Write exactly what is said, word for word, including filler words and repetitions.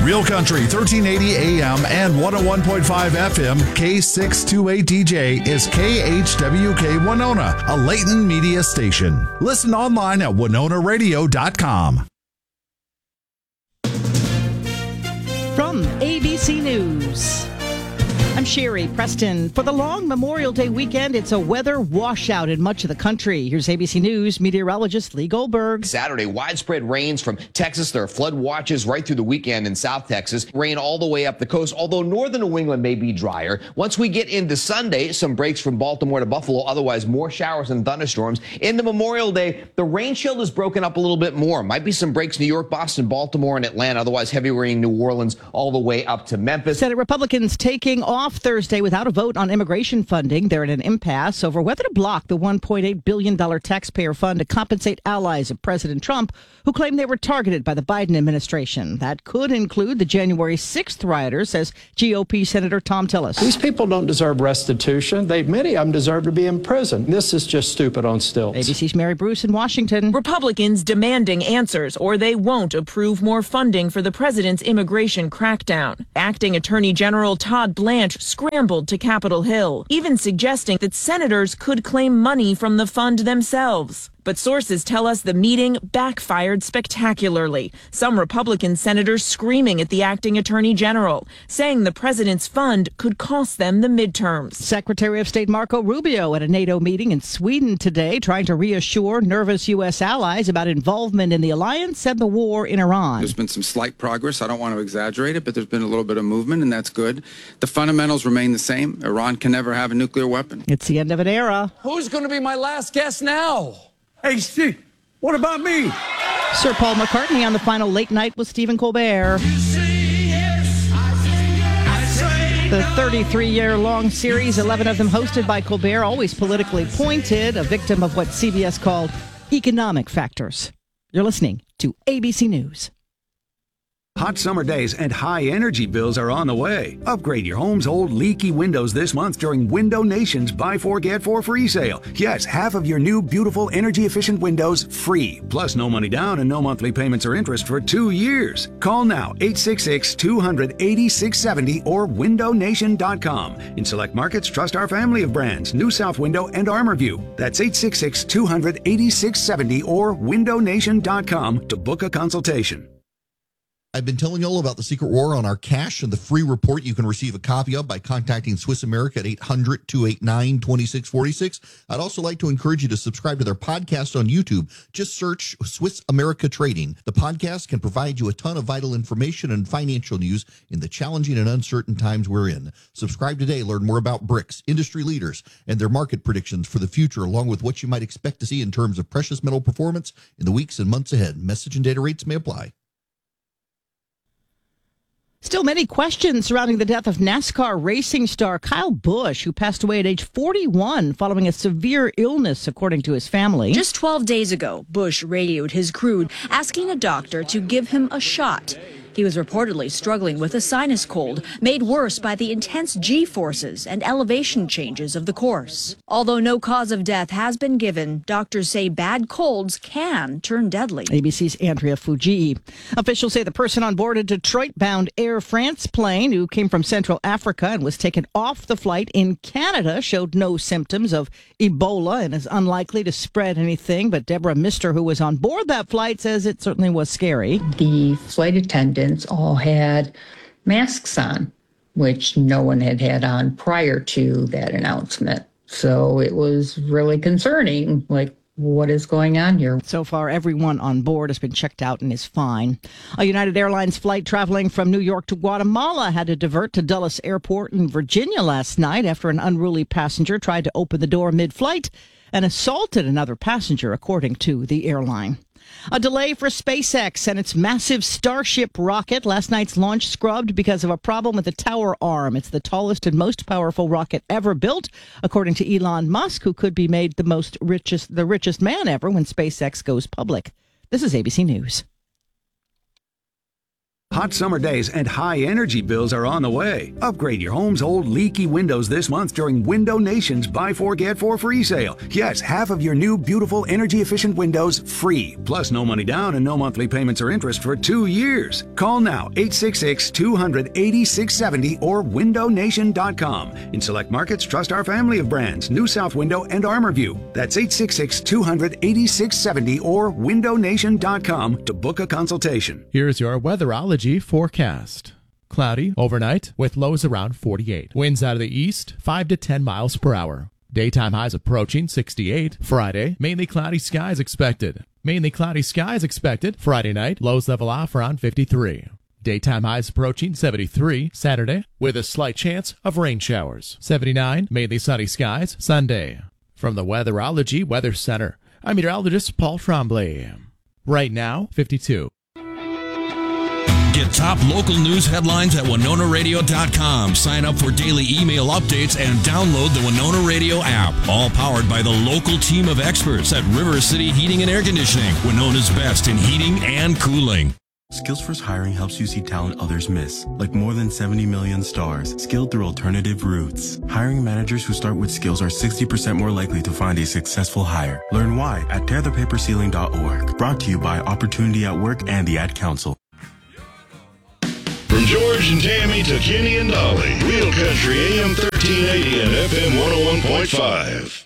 Real Country, thirteen eighty A M and one oh one point five F M, K six twenty-eight D J is K H W K Winona, a Layton media station. Listen online at winona radio dot com. From A B C News, I'm Sherry Preston. For the long Memorial Day weekend, it's a weather washout in much of the country. Here's A B C News meteorologist Lee Goldberg. Saturday, widespread rains from Texas. There are flood watches right through the weekend in South Texas. Rain all the way up the coast, although northern New England may be drier. Once we get into Sunday, some breaks from Baltimore to Buffalo. Otherwise, more showers and thunderstorms. Into Memorial Day, the rain shield is broken up a little bit more. Might be some breaks New York, Boston, Baltimore, and Atlanta. Otherwise, heavy rain New Orleans all the way up to Memphis. Senate Republicans taking off Thursday without a vote on immigration funding. They're in an impasse over whether to block the one point eight billion dollars taxpayer fund to compensate allies of President Trump who claim they were targeted by the Biden administration. That could include the January sixth rioters, says G O P Senator Thom Tillis. These people don't deserve restitution. They, many of them deserve to be in prison. This is just stupid on stilts. A B C's Mary Bruce in Washington. Republicans demanding answers or they won't approve more funding for the president's immigration crackdown. Acting Attorney General Todd Blanche scrambled to Capitol Hill, even suggesting that senators could claim money from the fund themselves. But sources tell us the meeting backfired spectacularly. Some Republican senators screaming at the acting attorney general, saying the president's fund could cost them the midterms. Secretary of State Marco Rubio at a NATO meeting in Sweden today, trying to reassure nervous U S allies about involvement in the alliance and the war in Iran. There's been some slight progress. I don't want to exaggerate it, but there's been a little bit of movement, and that's good. The fundamentals remain the same. Iran can never have a nuclear weapon. It's the end of an era. Who's going to be my last guest now? Hey, Steve, what about me? Sir Paul McCartney on the final late night with Stephen Colbert. The thirty-three-year-long series, eleven of them hosted by Colbert, always politically pointed, a victim of what C B S called economic factors. You're listening to A B C News. Hot summer days and high energy bills are on the way. Upgrade your home's old leaky windows this month during Window Nation's Buy Four Get Four free sale. Yes, half of your new beautiful energy efficient windows free. Plus no money down and no monthly payments or interest for two years. Call now eight six six, two hundred, eighty-six seventy or window nation dot com. In select markets, trust our family of brands, New South Window and ArmorView. That's eight six six, two hundred, eighty-six seventy or window nation dot com to book a consultation. I've been telling you all about the Secret War on our cash and the free report you can receive a copy of by contacting Swiss America at eight hundred, two eight nine, two six four six. I'd also like to encourage you to subscribe to their podcast on YouTube. Just search Swiss America Trading. The podcast can provide you a ton of vital information and financial news in the challenging and uncertain times we're in. Subscribe today. Learn more about BRICS, industry leaders, and their market predictions for the future, along with what you might expect to see in terms of precious metal performance in the weeks and months ahead. Message and data rates may apply. Still many questions surrounding the death of NASCAR racing star Kyle Busch, who passed away at age forty-one following a severe illness, according to his family. Just twelve days ago, Busch radioed his crew asking a doctor to give him a shot. He was reportedly struggling with a sinus cold, made worse by the intense G-forces and elevation changes of the course. Although no cause of death has been given, doctors say bad colds can turn deadly. A B C's Andrea Fuji. Officials say the person on board a Detroit-bound Air France plane who came from Central Africa and was taken off the flight in Canada showed no symptoms of Ebola and is unlikely to spread anything. But Deborah Mister, who was on board that flight, says it certainly was scary. The flight attendant all had masks on, which no one had had on prior to that announcement. So it was really concerning, like, what is going on here? So far, everyone on board has been checked out and is fine. A United Airlines flight traveling from New York to Guatemala had to divert to Dulles Airport in Virginia last night after an unruly passenger tried to open the door mid-flight and assaulted another passenger, according to the airline. A delay for SpaceX and its massive Starship rocket. Last night's launch scrubbed because of a problem with the tower arm. It's the tallest and most powerful rocket ever built, according to Elon Musk, who could be made the most richest, the richest man ever when SpaceX goes public. This is A B C News. Hot summer days and high energy bills are on the way. Upgrade your home's old leaky windows this month during Window Nation's Buy Four Get Four free sale. Yes, half of your new beautiful energy efficient windows free. Plus no money down and no monthly payments or interest for two years. Call now eight six six, two hundred, eighty-six seventy or window nation dot com. In select markets, trust our family of brands, New South Window and ArmorView. That's eight six six, two hundred, eighty-six seventy or window nation dot com to book a consultation. Here's your weatherology forecast. Cloudy overnight with lows around forty-eight. Winds out of the east, five to ten miles per hour. Daytime highs approaching sixty-eight. Friday, mainly cloudy skies expected. Mainly cloudy skies expected. Friday night, lows level off around fifty-three. Daytime highs approaching seventy-three. Saturday, with a slight chance of rain showers. seventy-nine, mainly sunny skies. Sunday. From the Weatherology Weather Center, I'm meteorologist Paul Tremblay. Right now, fifty-two. Get top local news headlines at Winona Radio dot com. Sign up for daily email updates and download the Winona Radio app. All powered by the local team of experts at River City Heating and Air Conditioning, Winona's best in heating and cooling. Skillsforce Hiring helps you see talent others miss, like more than seventy million stars, skilled through alternative routes. Hiring managers who start with skills are sixty percent more likely to find a successful hire. Learn why at tear the paper ceiling dot org. Brought to you by Opportunity at Work and the Ad Council. From George and Tammy to Kenny and Dolly, Real Country A M thirteen eighty and F M one oh one point five.